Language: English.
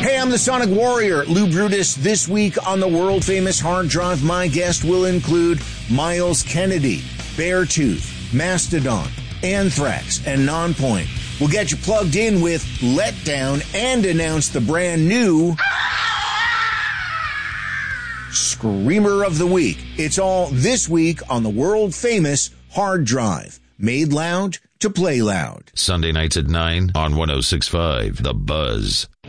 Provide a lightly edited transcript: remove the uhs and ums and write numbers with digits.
Hey, I'm the Sonic Warrior, Lou Brutus. This week on the world-famous Hard Drive, my guest will include Miles Kennedy, Beartooth, Mastodon, Anthrax, and Nonpoint. We'll get you plugged in with Letdown and announce the brand new Screamer of the Week. It's all this week on the world-famous Hard Drive. Made loud to play loud. Sunday nights at 9 on 106.5 The Buzz.